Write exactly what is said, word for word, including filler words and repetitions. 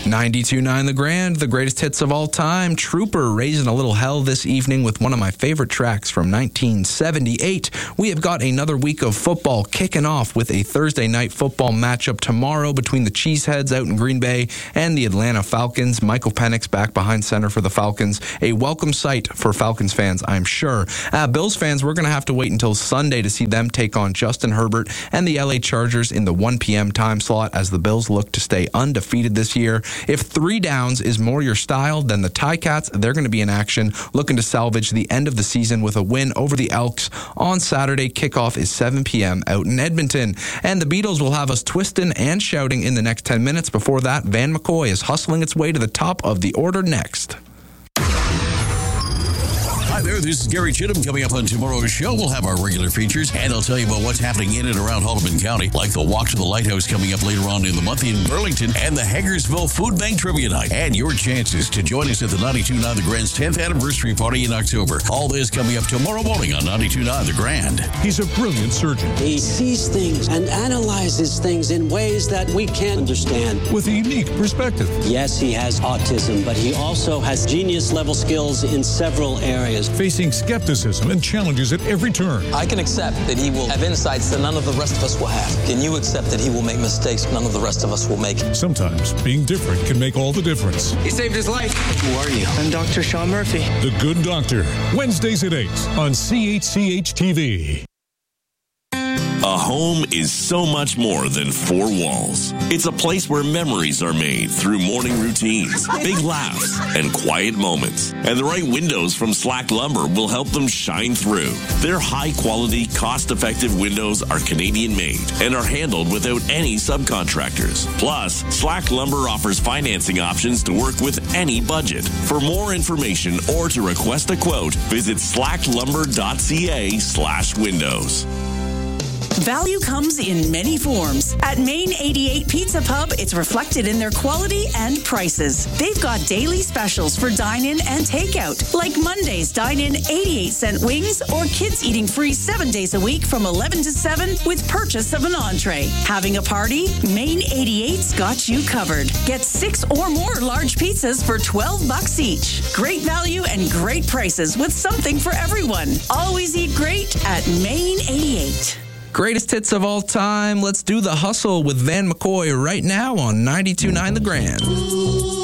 ninety-two point nine The Grand, the greatest hits of all time. Trooper raising a little hell this evening with one of my favorite tracks from nineteen seventy-eight. We have got another week of football kicking off with a Thursday night football matchup tomorrow between the Cheeseheads out in Green Bay and the Atlanta Falcons. Michael Penix back behind center for the Falcons. A welcome sight for Falcons fans, I'm sure. Uh, Bills fans, we're going to have to wait until Sunday to see them take on Justin Herbert and the L A Chargers in the one p.m. time slot as the Bills look to stay undefeated this year. If three downs is more your style, then the Ticats, they're going to be in action, looking to salvage the end of the season with a win over the Elks on Saturday. Kickoff is seven p.m. out in Edmonton. And the Beatles will have us twisting and shouting in the next ten minutes. Before that, Van McCoy is hustling its way to the top of the order next. Hi there, this is Gary Chittum. Coming up on tomorrow's show, we'll have our regular features, and I'll tell you about what's happening in and around Haldimand County, like the Walk to the Lighthouse coming up later on in the month in Burlington, and the Hagersville Food Bank Trivia Night, and your chances to join us at the ninety-two point nine The Grand's tenth anniversary party in October. All this coming up tomorrow morning on ninety-two point nine The Grand. He's a brilliant surgeon. He sees things and analyzes things in ways that we can't understand. With a unique perspective. Yes, he has autism, but he also has genius-level skills in several areas. Facing skepticism and challenges at every turn. I can accept that he will have insights that none of the rest of us will have. Can you accept that he will make mistakes none of the rest of us will make? Sometimes being different can make all the difference. He saved his life. Who are you? I'm Doctor Sean Murphy. The Good Doctor. Wednesdays at eight on C H C H T V. A home is so much more than four walls. It's a place where memories are made through morning routines, big laughs, and quiet moments. And the right windows from Slack Lumber will help them shine through. Their high-quality, cost-effective windows are Canadian-made and are handled without any subcontractors. Plus, Slack Lumber offers financing options to work with any budget. For more information or to request a quote, visit slacklumber.ca slash windows. Value comes in many forms. At Main eighty-eight Pizza Pub, it's reflected in their quality and prices. They've got daily specials for dine-in and takeout, like Monday's dine-in eighty-eight cent wings or kids eating free seven days a week from eleven to seven with purchase of an entree. Having a party? Main eighty-eight's got you covered. Get six or more large pizzas for twelve bucks each. Great value and great prices with something for everyone. Always eat great at Main eighty-eight. Greatest hits of all time. Let's do the hustle with Van McCoy right now on ninety-two point nine The Grand.